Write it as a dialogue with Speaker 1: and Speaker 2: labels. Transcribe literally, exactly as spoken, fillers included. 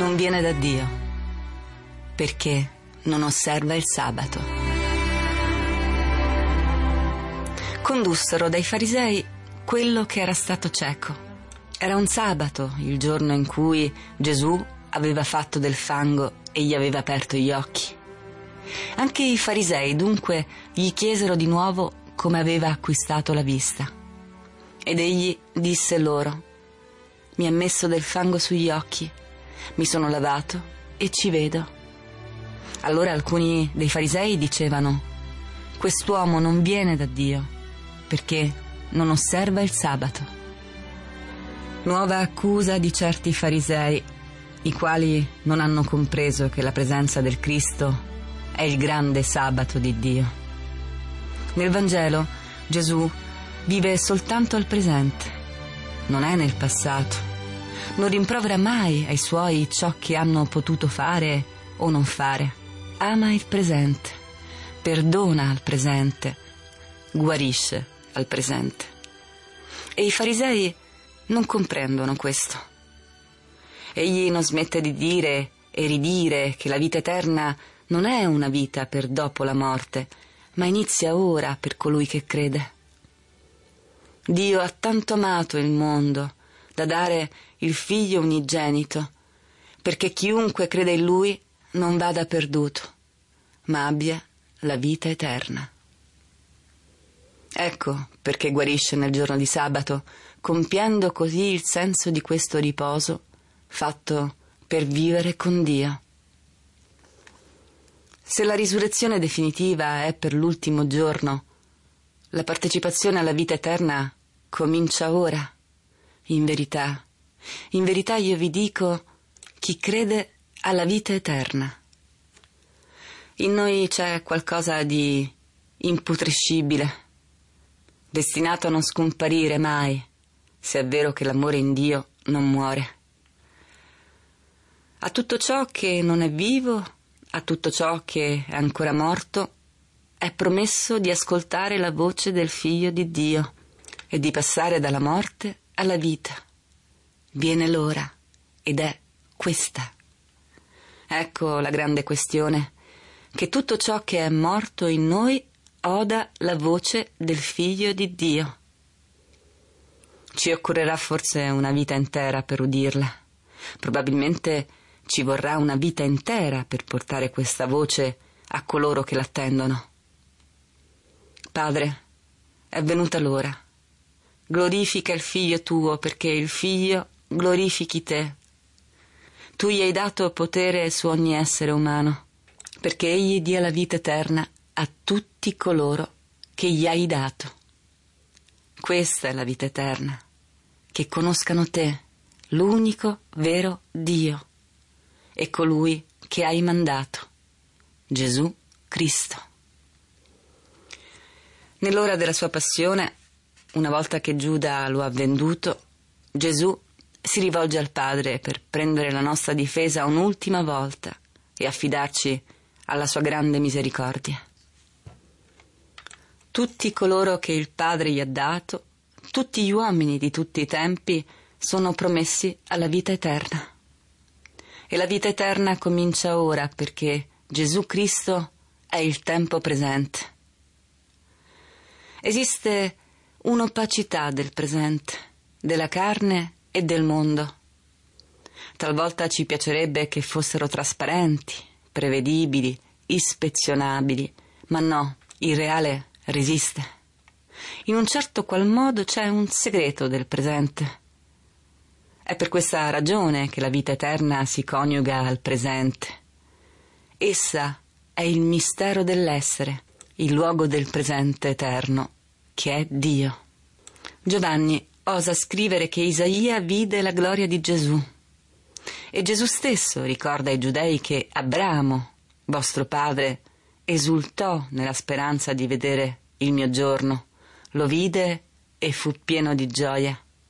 Speaker 1: non viene da Dio, perché non osserva il sabato. Condussero dai farisei quello che era stato cieco. Era un sabato, il giorno in cui Gesù aveva fatto del fango e gli aveva aperto gli occhi. Anche i farisei dunque gli chiesero di nuovo come aveva acquistato la vista. Ed egli disse loro: mi ha messo del fango sugli occhi, mi sono lavato e ci vedo. Allora alcuni dei farisei dicevano: quest'uomo non viene da Dio, perché non osserva il sabato. Nuova accusa di certi farisei, i quali non hanno compreso che la presenza del Cristo è il grande sabato di Dio. Nel Vangelo Gesù vive soltanto al presente, non è nel passato. Non rimprovera mai ai suoi ciò che hanno potuto fare o non fare. Ama il presente, perdona al presente, guarisce al presente. E i farisei non comprendono questo. Egli non smette di dire e ridire che la vita eterna non è una vita per dopo la morte, ma inizia ora per colui che crede. Dio ha tanto amato il mondo da dare il Figlio unigenito, perché chiunque crede in Lui non vada perduto, ma abbia la vita eterna. Ecco perché guarisce nel giorno di sabato, compiendo così il senso di questo riposo fatto per vivere con Dio. Se la risurrezione definitiva è per l'ultimo giorno, la partecipazione alla vita eterna comincia ora. In verità, in verità io vi dico, chi crede alla vita eterna. In noi c'è qualcosa di imputrescibile, destinato a non scomparire mai, se è vero che l'amore in Dio non muore. A tutto ciò che non è vivo, a tutto ciò che è ancora morto, è promesso di ascoltare la voce del Figlio di Dio e di passare dalla morte alla vita. Viene l'ora, ed è questa. Ecco la grande questione, che tutto ciò che è morto in noi oda la voce del Figlio di Dio. Ci occorrerà forse una vita intera per udirla. Probabilmente ci vorrà una vita intera per portare questa voce a coloro che l'attendono. Padre, è venuta l'ora. Glorifica il Figlio tuo, perché il Figlio glorifichi te. Tu gli hai dato potere su ogni essere umano, perché egli dia la vita eterna a tutti coloro che gli hai dato. Questa è la vita eterna, che conoscano te, l'unico vero Dio, e colui che hai mandato, Gesù Cristo. Nell'ora della sua passione, una volta che Giuda lo ha venduto, Gesù si rivolge al Padre per prendere la nostra difesa un'ultima volta e affidarci alla sua grande misericordia. Tutti coloro che il Padre gli ha dato, tutti gli uomini di tutti i tempi, sono promessi alla vita eterna. E la vita eterna comincia ora, perché Gesù Cristo è il tempo presente. Esiste un'opacità del presente, della carne e del mondo. Talvolta ci piacerebbe che fossero trasparenti, prevedibili, ispezionabili, ma no, il reale resiste. In un certo qual modo c'è un segreto del presente. È per questa ragione che la vita eterna si coniuga al presente. Essa è il mistero dell'essere, il luogo del presente eterno, che è Dio. Giovanni osa scrivere che Isaia vide la gloria di Gesù. E Gesù stesso ricorda ai giudei che Abramo, vostro padre, esultò nella speranza di vedere il mio giorno. Lo vide e fu pieno di gioia.